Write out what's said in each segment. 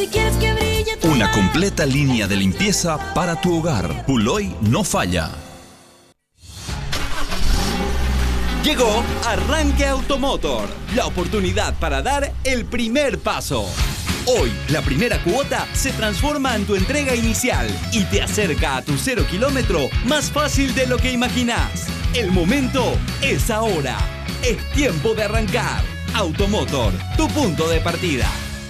Si quieres que brille tu Una completa línea de limpieza para tu hogar. Puloy no falla. Llegó Arranque Automotor, la oportunidad para dar el primer paso. Hoy, la primera cuota se transforma en tu entrega inicial y te acerca a tu 0 kilómetro más fácil de lo que imaginás. El momento es ahora. Es tiempo de arrancar. Automotor, tu punto de partida.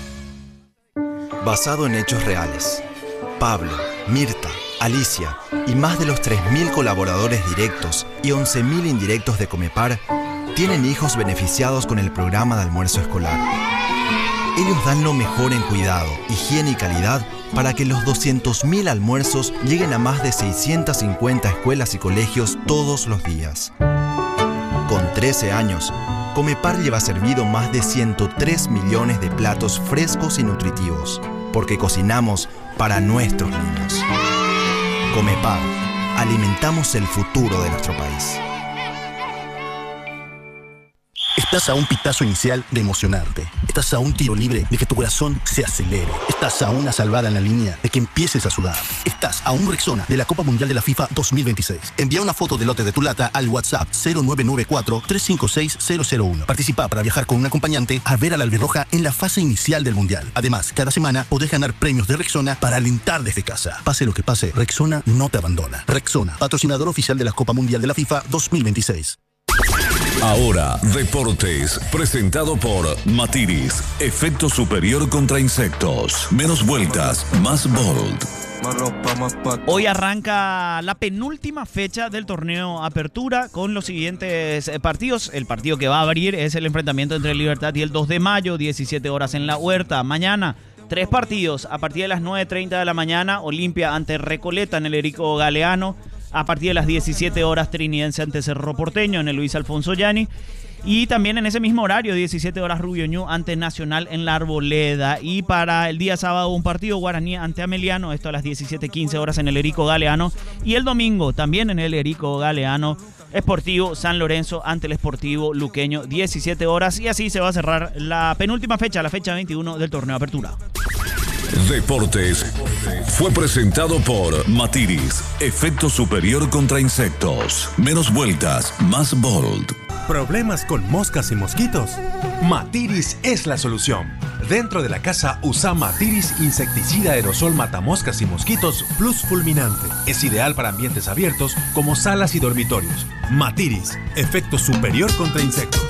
Basado en hechos reales. Pablo, Mirta, Alicia y más de los 3.000 colaboradores directos y 11.000 indirectos de Comepar tienen hijos beneficiados con el programa de almuerzo escolar. Ellos dan lo mejor en cuidado, higiene y calidad para que los 200.000 almuerzos lleguen a más de 650 escuelas y colegios todos los días. Con 13 años, Comepar lleva servido más de 103 millones de platos frescos y nutritivos, porque cocinamos para nuestros niños. Comepar, alimentamos el futuro de nuestro país. Estás a un pitazo inicial de emocionarte. Estás a un tiro libre de que tu corazón se acelere. Estás a una salvada en la línea de que empieces a sudar. Estás a un Rexona de la Copa Mundial de la FIFA 2026. Envía una foto del lote de tu lata al WhatsApp 0994-356-001. Participa para viajar con un acompañante a ver a la albirroja en la fase inicial del Mundial. Además, cada semana podés ganar premios de Rexona para alentar desde casa. Pase lo que pase, Rexona no te abandona. Rexona, patrocinador oficial de la Copa Mundial de la FIFA 2026. Ahora, Deportes, presentado por Matiris, efecto superior contra insectos. Menos vueltas, más bold. Hoy arranca la penúltima fecha del torneo Apertura con los siguientes partidos. El partido que va a abrir es el enfrentamiento entre Libertad y el 2 de mayo, 17 horas en La Huerta. Mañana, 3 partidos. A partir de las 9:30 de la mañana, Olimpia ante Recoleta en el Erico Galeano. A partir de las 17 horas, Trinidense ante Cerro Porteño en el Luis Alfonso Llani. Y también en ese mismo horario, 17 horas, Rubio Ñu ante Nacional en La Arboleda. Y para el día sábado, un partido, Guaraní ante Ameliano, esto a las 17:15 horas en el Erico Galeano. Y el domingo, también en el Erico Galeano, Sportivo San Lorenzo ante el Sportivo Luqueño, 17 horas. Y así se va a cerrar la penúltima fecha, la fecha 21 del torneo Apertura. Deportes fue presentado por Matiris, efecto superior contra insectos. Menos vueltas, más bold. ¿Problemas con moscas y mosquitos? Matiris es la solución. Dentro de la casa usa Matiris insecticida aerosol matamoscas y mosquitos plus fulminante. Es ideal para ambientes abiertos como salas y dormitorios. Matiris, efecto superior contra insectos.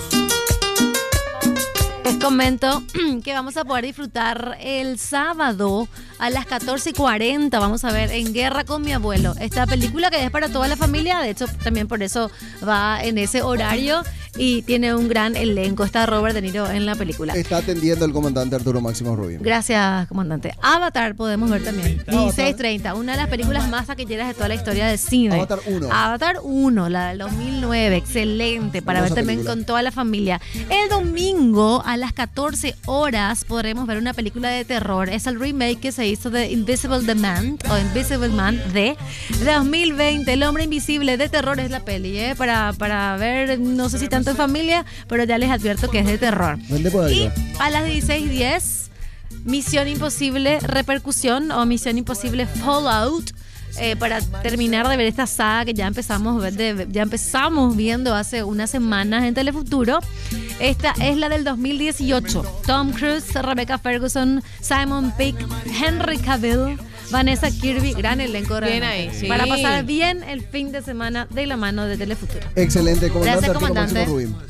Les comento que vamos a poder disfrutar el sábado a las 14:40. Vamos a ver En Guerra con mi abuelo. Esta película que es para toda la familia. De hecho, también por eso va en ese horario y tiene un gran elenco. Está Robert De Niro en la película. Está atendiendo el comandante Arturo Máximo Rubio. Gracias, comandante. Avatar podemos ver también. 16:30. Una de las películas más taquilleras de toda la historia del cine. Avatar 1. Avatar 1, la del 2009. Excelente. Para ver también con toda la familia. El domingo a las 14 horas podremos ver una película de terror. Es el remake que se hizo de Invisible Man de 2020. El hombre invisible de terror es la peli, para ver, no sé si tanto en familia, pero ya les advierto que es de terror. Y a las 16:10, Misión Imposible Repercusión o Misión Imposible Fallout. Para terminar de ver esta saga que ya empezamos viendo hace unas semanas en Telefuturo. Esta es la del 2018. Tom Cruise, Rebecca Ferguson, Simon Pegg, Henry Cavill, Vanessa Kirby, gran elenco. Bien ahí, sí. Para pasar bien el fin de semana de la mano de Telefuturo. Excelente, comandante. Gracias, comandante.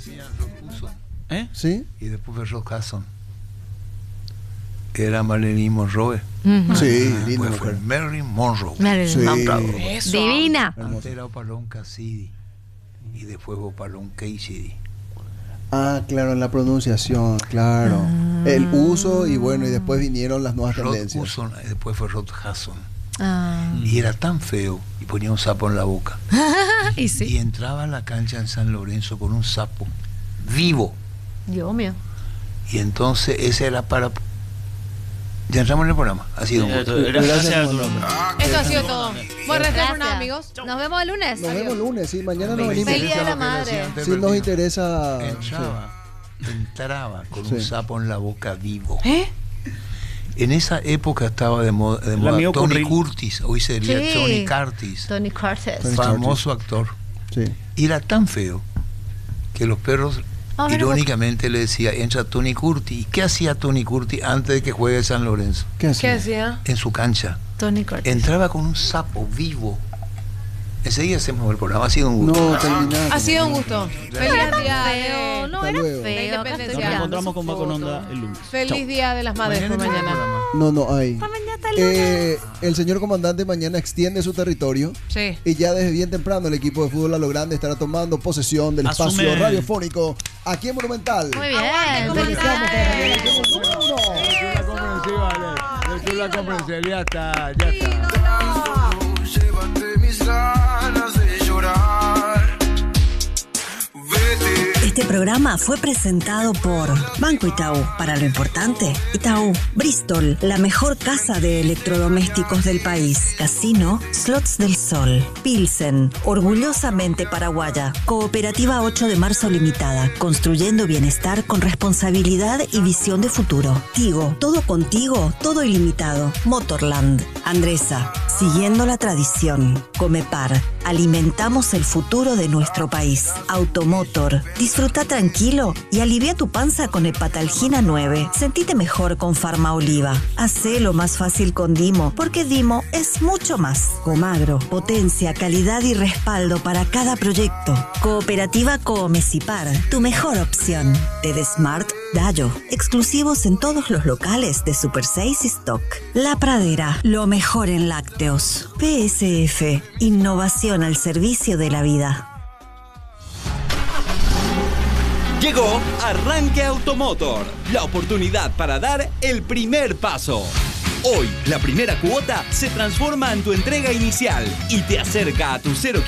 ¿Sí? Y después fue Rock Hudson, que era Marilyn Monroe. Sí, linda fue mujer. Marilyn Monroe. Marilyn Monroe. Divina. Antes era Opalón Cassidy y después Opalón Cassidy. Ah, claro, en la pronunciación, claro. El uso y bueno, y después vinieron las nuevas tendencias. Hudson, y después fue Rod Hudson. Y era tan feo y ponía un sapo en la boca. Y entraba a la cancha en San Lorenzo con un sapo vivo. Dios mío. Y entonces ese era para... Ya entramos en el programa. Ha sido un gusto. Gracias, Arturo. Esto ha sido todo. Buen retorno, amigos. Nos vemos el lunes. Nos vemos el lunes, sí. Mañana nos venimos. Feliz Día de la Madre. Si nos interesa. Entraba con un sapo en la boca vivo. En esa época estaba de moda Tony Curtis, hoy sería Sí. Tony Curtis. Tony Curtis. Famoso actor. Sí. Y era tan feo que los perros irónicamente le decía, entra Tony Curtis. ¿Y qué hacía Tony Curtis antes de que juegue San Lorenzo? ¿Qué ¿Qué hacía? hacía? En su cancha. Tony Curtis. Entraba con un sapo vivo. Enseguida hacemos el programa. Ha sido un gusto. No, terminaste. Ha sido un gusto. Feliz día Feo, de... no Hasta era luego. feo. acá Independencia. estoy Nos mirando encontramos su con foto. Macononda el lunes. Feliz Día de las Madres por mañana. No hay. Mañana está el lunes. El señor comandante mañana extiende su territorio Sí. y ya desde bien temprano el equipo de fútbol a lo grande estará tomando posesión del Asume. espacio radiofónico aquí en Monumental. Muy bien. Deseamos que arranquemos número uno. La comprensión, ya está, ya está. Llévate mis ganas de llorar. Vete. Este programa fue presentado por Banco Itaú. Para lo importante, Itaú. Bristol, la mejor casa de electrodomésticos del país. Casino, Slots del Sol. Pilsen, orgullosamente paraguaya. Cooperativa 8 de marzo limitada. Construyendo bienestar con responsabilidad y visión de futuro. Tigo, todo contigo, todo ilimitado. Motorland. Andresa, siguiendo la tradición. Comepar, alimentamos el futuro de nuestro país. Automotor, disfruta tranquilo y alivia tu panza con Hepatalgina 9. Sentite mejor con Farma Oliva. Hacelo más fácil con Dimo, porque Dimo es mucho más. Comagro, potencia, calidad y respaldo para cada proyecto. Cooperativa Coomecipar, tu mejor opción. TD Smart, Dayo, exclusivos en todos los locales de Super 6 y Stock. La Pradera, lo mejor en lácteos. PSF, innovación al servicio de la vida. Llegó Arranque Automotor, la oportunidad para dar el primer paso. Hoy, la primera cuota se transforma en tu entrega inicial y te acerca a tu 0